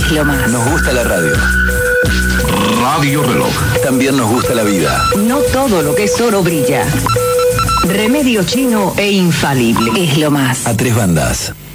es lo más. Nos gusta la radio. Radio Reloj. También nos gusta la vida. No todo lo que es oro brilla. Remedio chino e infalible es lo más. A tres bandas.